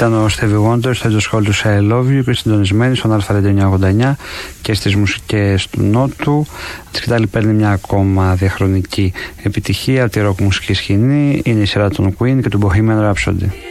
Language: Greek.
Ήταν ο Stevie Wonder στο έντος σχόλου του I Love You και συντονισμένοι στον Α89 και στις μουσικές του Νότου. Η σκητάλη παίρνει μια ακόμα διαχρονική επιτυχία από τη ροκ μουσική σκηνή. Είναι η σειρά των Queen και του Bohemian Rhapsody.